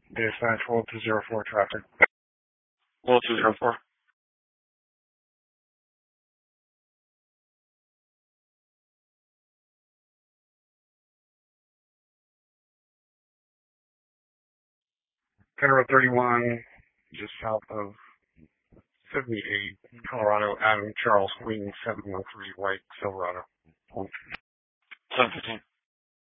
Dispatch 10204 traffic. 10204. Federal 31, just south of 78, Colorado, Adam Charles Queen, 713, White, Silverado. 715.